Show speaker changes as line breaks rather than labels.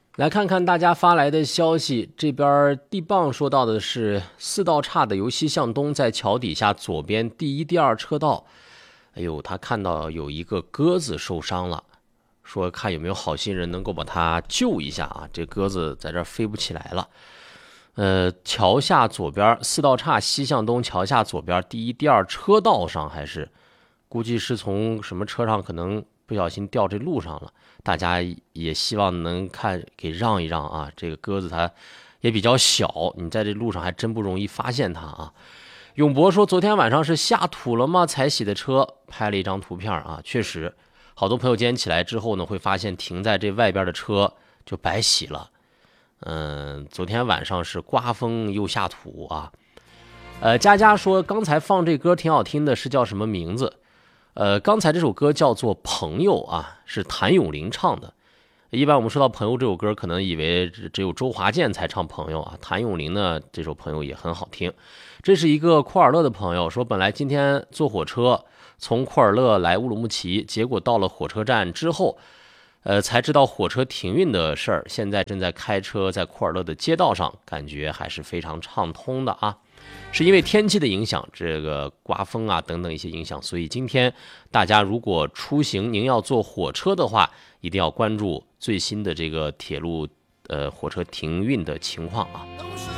来看看大家发来的消息，这边地棒说到的是4道岔的由西向东，在桥底下左边第一、第二车道。哎呦，他看到有一个鸽子受伤了，说看有没有好心人能够把它救一下啊！这鸽子在这飞不起来了。桥下左边4道岔西向东，桥下左边第一、第二车道上，还是估计是从什么车上可能不小心掉这路上了。大家也希望能看给让一让啊，这个鸽子它也比较小，你在这路上还真不容易发现它啊。永博说，昨天晚上是下土了吗？才洗的车，拍了一张图片啊，确实，好多朋友今天起来之后呢，会发现停在这外边的车就白洗了。昨天晚上是刮风又下土啊。佳佳说，刚才放这歌挺好听的，是叫什么名字？刚才这首歌叫做《朋友》啊，是谭咏麟唱的。一般我们说到《朋友》这首歌，可能以为只有周华健才唱《朋友》啊。谭咏麟呢，这首《朋友》也很好听。这是一个库尔勒的朋友说，本来今天坐火车从库尔勒来乌鲁木齐，结果到了火车站之后，才知道火车停运的事儿。现在正在开车在库尔勒的街道上，感觉还是非常畅通的啊。是因为天气的影响，这个刮风啊等等一些影响，所以今天大家如果出行，您要坐火车的话，一定要关注最新的这个铁路火车停运的情况啊。